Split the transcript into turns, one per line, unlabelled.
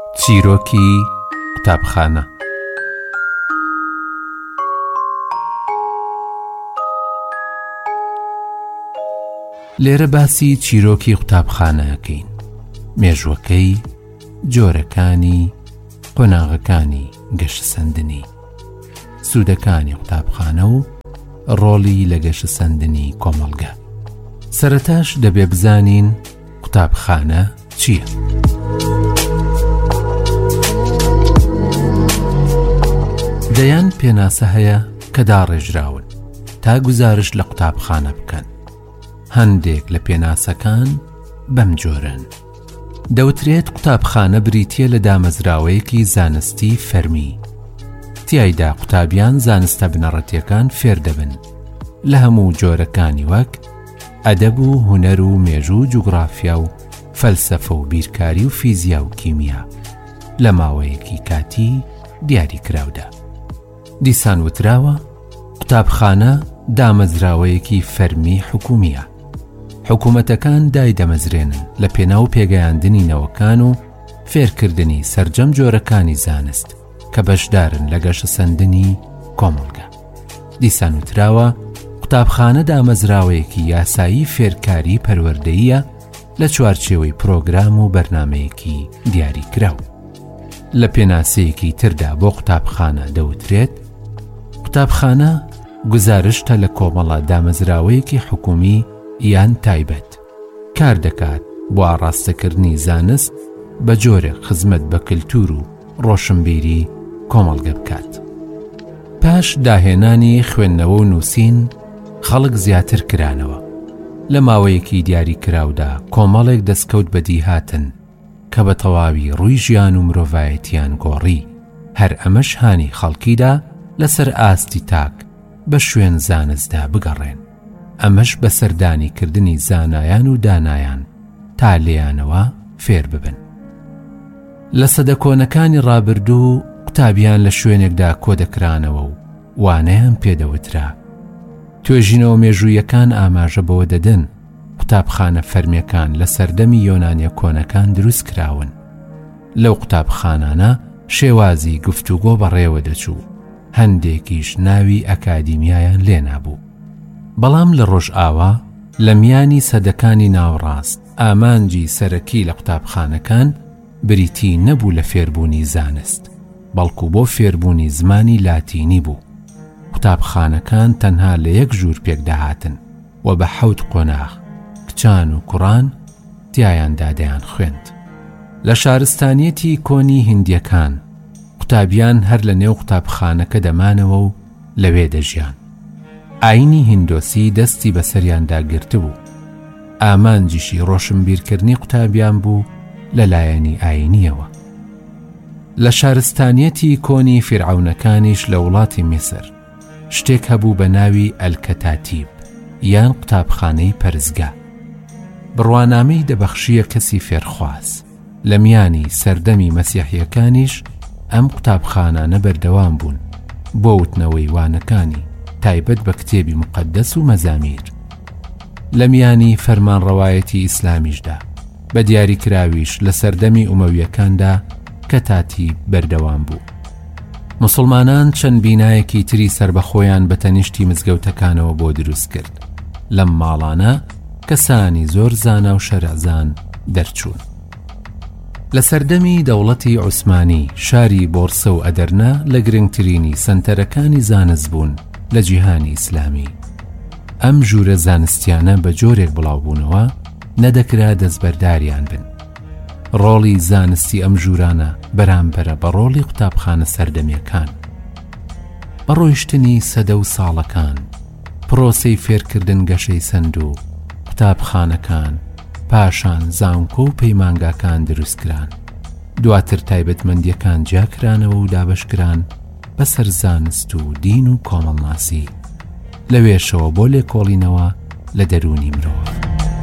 چیرۆکی قوتابخانە. لێرە باسی چیرۆکی قوتابخانەکەین. مێژوەکەی، جۆرەکانی، قۆناغەکانی گەشت سەندنی، سوودەکانی قوتابخانە و ڕۆڵی لە گەشت سەندنی کۆمەڵگە. سەرەتاش دەبێ بزانین قوتابخانە چییە؟ دەیان پێناسە هەیە کە داڕێژراون تا گوزارش لە قوتابخانە بکەن. هەندێک لە پێناسەکان بەم جۆرن. دەوترێت قوتابخانە بریتیە لە دامەزراوەیەکی زانستی فەرمی. تیایدا قوتابیان زانستە بنەڕەتیەکان فێر دەبن لە هەموو جۆرەکانی وەک ئەدەب و هونەر و مێژوو و جوگرافیا و فەلسەفە و بیرکاری و فیزیا و کیمیا لە ماوەیەکی کاتی دیاری کراودا. دیسان وتراوە قوتابخانە دامەزراوەیەکی فەرمی حکومیە. حکوومەتەکان دای دەمەزرێنن لە پێناو پێگەیاندنی نەوەکان و فێرکردنی سەرجەم جۆرەکانی زانست کە بەشدارن لە گەشت سەندنی کۆمەڵگە. دیسان وتراوە قوتابخانە دامەزراوەیەکی یاسایی فێرکاری پەروەردەییە لە چوارچێوەی پرۆگرام و بەرنامەیەکی دیاری کراو. لە پێناسەیەکی تردا بۆ قوتابخانە دەوترێت قوتابخانە گزارشتە لە کۆمەڵە دامەزراوەیەکی حکومی یان تایبەت، کار دەکات بۆ ئاڕاستەکردنی زانست بە جۆرێک خزمەت بە کللتور و ڕۆشنبیری کۆمەڵگە بکات. پاش داهێنانی خوێندنەوە و نووسین خەڵک زیاتر کرانەوە. لە ماوەیەکی دیاری کراودا کۆمەڵێک دەستکەوت بەدی هاتن کە بە تەواوی ڕووی ژیان و مرۆڤایەتیان گۆڕی. هەر ئەمەش هانی خەڵکیدا لەسەر ئاستی تاک بە شوێن زانستدا بگەڕێن. ئەمەش بە سەردانیکردنی زانایان و دانایان تا لێیانەوە فێر ببن. لە سەدەکۆنەکانی ڕابردوو قوتابیان لە شوێنێکدا کۆ دەکرانەوە و وانەیان پێدەوترا. توێژینەوە مێژوویەکان ئاماژە بەوە دەدەن قوتابخانە فەرمیەکان لە سەردەمی یۆنانیە کۆنەکان دروست کراون. لەو قوتابخانانە شێوازی گفتوگۆ بەڕێوە دەچوو. هەندێکیش ناوی ئەکادیمیایان لێ نابوو. بەڵام لە ڕۆژئاوا لە میانی سەدەکانی ناوڕاست ئامانجی سەرەکی لە قوتابخانەکان بریتی نەبوو لە فێربوونی زانست، بەڵکو بۆ فێربوونی زمانی لاتینی بوو. قوتابخانەکان تەنها لە یەک ژوور پێکدەهاتن و بە 7 قۆناغ کچان و کوڕان تیایاندا دەیان خوێند. لە شارستانیەتی کۆنی هیندیەکان قوتابیان هەر لە نێو قوتابخانەکە دەمانەوە و لەوێ دەژیان. ئاینی هیندۆسی دەستی بەسەریاندا گرتبوو. ئامانجیشی ڕۆشنبیرکردنی قوتابیان بوو لەلایەنی ئاینیەوە. لە شارستانیەتی کۆنی فیرعەونەکانیش لە وڵاتی میسر شتێک هەبوو بە ناوی ئەلکەتاتیب یان قوتابخانەی پەرزگا. بڕوانامەی دەبەخشیە کەسی فێرخواز. لە میانی سەردەمی مەسیحیەکانیش ئەم قوتابخانانە بەردەوام بوون بۆ وتنەوەی وانەکانی تایبەت بە کتێبی مقەدەس و مەزامیر. لە میانی فەرمانڕەوایەتی ئیسلامیشدا بە دیاریکراویش لە سەردەمی ئومەویەکاندا کەتاتیب بەردەوام بوو. موسڵمانان چەند بینایەکی تری سربەخۆیان بە تەنیشتی مزگەوتەکانەوە بۆ دروست کرد. لەم ماڵانە کەسانی زۆر زانا و شەرەعزان دەرچوون. لە سەردەمی دەوڵەتی عوسمانی شاری بۆرسە و ئەدەرنا لە گرنگترینی سەنتەرەکانی زانست بوون لە جیهانی ئیسلامی. ئەم ژوورە زانستیانە بە جۆرێک بڵاوبوونەوە نەدەکرا دەستبەرداریان بن. ڕۆڵی زانستی ئەم ژوورانە بەرامبەرە بە ڕۆڵی قوتابخانە سەردەمیەکان. بە ڕۆیشتنی سەدە و ساڵەکان پرۆسەی فێرکردن گەشەی سەند و قوتابخانەکان پاشان زانکۆ و پەیمانگاکان دروستکران. دواتر تایبەتمەندیەکان جیاکرانەوە و دابەشکران بەسەر زانست و دین و کۆمەڵناسی، لەوێشەوە بۆ لێکۆڵینەوە لە دەرونی مرۆڤ.